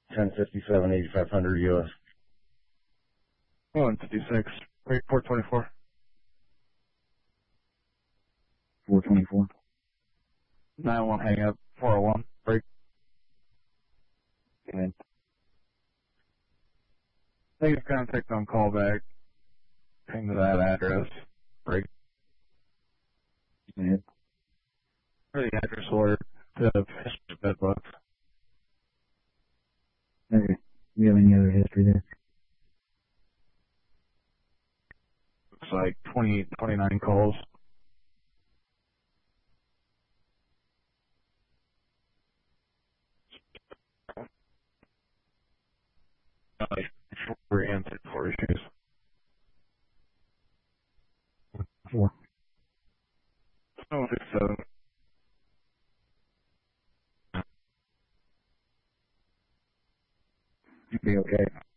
1057, 8500 US. 156, rate 424. 424. 91 hang up, 401, break. Okay. Negative contact on callback. Ping to that address. Break. Okay. For the address alert to history of bed bugs. Okay. Do you have any other history there? Looks like 29 calls. Short answered 4 issues. 4. 167. You'll be okay.